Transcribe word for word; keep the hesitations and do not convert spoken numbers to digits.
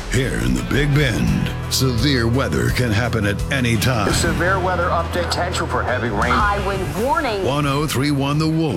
Here in the Big Bend, severe weather can happen at any time. Severe weather update, potential for heavy rain. High wind warning. ten thirty-one The Wolf.